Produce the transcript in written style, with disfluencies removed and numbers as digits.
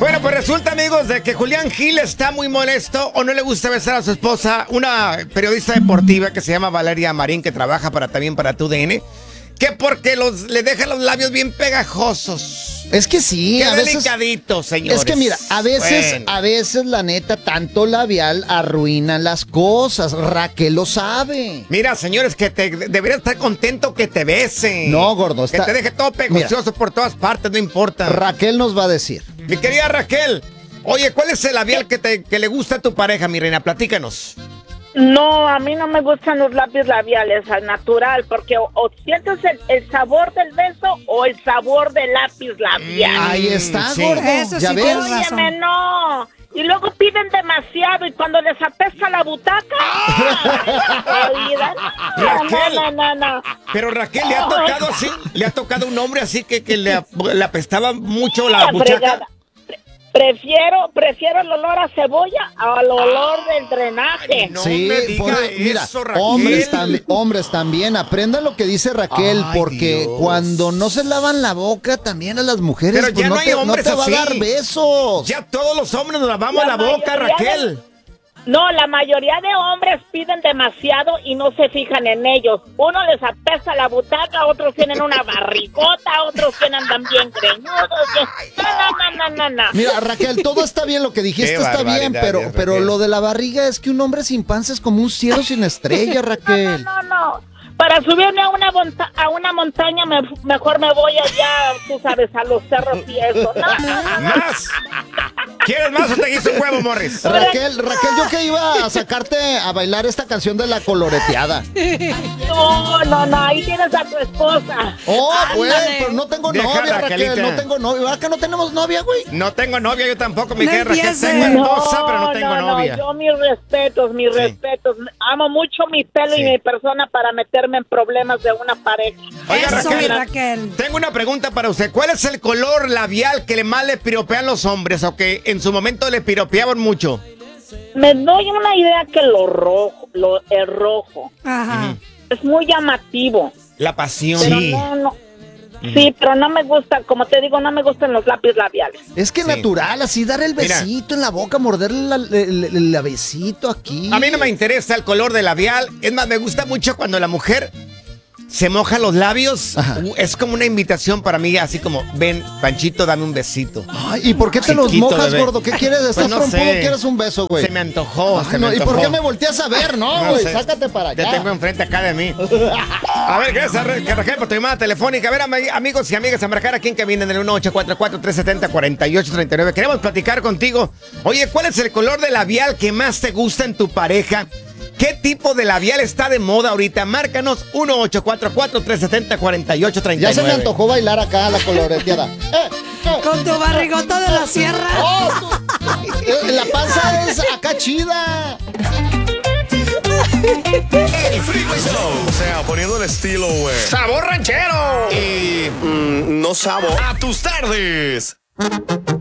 Bueno, pues resulta, amigos, de que Julián Gil está muy molesto o no le gusta besar a su esposa, una periodista deportiva que se llama Valeria Marín, que trabaja también para TUDN, que porque le deja los labios bien pegajosos. Es que sí, Qué a veces. delicadito, señores. Es que mira, a veces, la neta, tanto labial arruina las cosas. Raquel lo sabe. Mira, señores, que deberías estar contento que te besen. No, gordo, que te deje todo pegochoso por todas partes, no importa. Raquel nos va a decir. Mi querida Raquel, oye, ¿cuál es el labial que le gusta a tu pareja, mi reina? Platícanos. No, a mí no me gustan los labios labiales al natural, porque o sientes el sabor del beso o el sabor del lápiz labial. Ahí está, sí. gordo. Eso ¿Ya sí ves? tienes razón. Óyeme, no. Y luego piden demasiado y cuando les apesta la butaca. Oída, Raquel. no. Pero Raquel, ¿le ha tocado así? ¿Le ha tocado un hombre así que le apestaba mucho la buchaca? Fregada. Prefiero el olor a cebolla al olor del drenaje. No Sí, me diga mira, eso, Raquel. hombres también, aprendan lo que dice Raquel, Ay, porque Dios. cuando no se lavan la boca, también a las mujeres Pero ya no hay no hombres te va a así. dar besos. Ya todos los hombres nos lavamos la boca, Raquel. No, la mayoría de hombres piden demasiado y no se fijan en ellos. Uno les apesta la butaca, otros tienen una barrigota, otros tienen también greñudos. No. Mira, Raquel, todo está bien, lo que dijiste Qué está bien, barbaridad, pero Raquel. lo de la barriga es que un hombre sin panza es como un cielo sin estrella, Raquel. No. Para subirme a una montaña mejor me voy allá, tú sabes, a los cerros y eso. No. ¿Más? ¿Quieres más o te hizo un huevo, Morris? Raquel, yo que iba a sacarte a bailar esta canción de La Coloreteada. No, ahí tienes a tu esposa. Oh, güey, Ándale. pero no tengo Deja, novia, Raquel, Raquelita. no tengo novia. ¿Verdad que no tenemos novia, güey? No tengo novia, yo tampoco, mi No querida Raquel. empieces. Tengo esposa, pero no tengo novia. Yo mis respetos. Amo mucho mi pelo Sí. y mi persona para meterme en problemas de una pareja. Oiga, Eso, mi Raquel, Raquel. tengo una pregunta para usted. ¿Cuál es el color labial que más le piropean los hombres o que en su momento le piropeaban mucho? Me doy una idea que el rojo Ajá. es muy llamativo. La pasión. Pero Sí. no. Sí, pero no me gusta, como te digo, no me gustan los lápiz labiales. Es que Sí. natural, así dar el Mira. besito en la boca, morderle el besito aquí. A mí no me interesa el color de labial. Es más, me gusta mucho cuando la mujer se moja los labios. Ajá. Es como una invitación para mí, así como, ven, Panchito, dame un besito. Ay, ¿y por qué te los Chiquito, mojas, bebé. gordo? ¿Qué quieres? ¿Estás Pues no trompudo o sé. quieres un beso, güey? Se me antojó, Ay, se no, me ¿y antojó. por qué me volteas a ver? No, No güey, sé. sácate para allá. Te tengo enfrente acá de mí. A ver, gracias, Raquel, por tu llamada telefónica. A ver, amigos y amigas, a marcar aquí en cabina en el 1844-370-4839. Queremos platicar contigo. Oye, ¿cuál es el color de labial que más te gusta en tu pareja? ¿Qué tipo de labial está de moda ahorita? Márcanos 1844-370-4839. Ya se me antojó bailar acá la coloreteada. Con tu barrigota de la sierra. Oh, la panza es acá chida. El Freeway Show. O sea, poniendo el estilo, güey. ¡Sabor ranchero! Y no sabo. A tus tardes.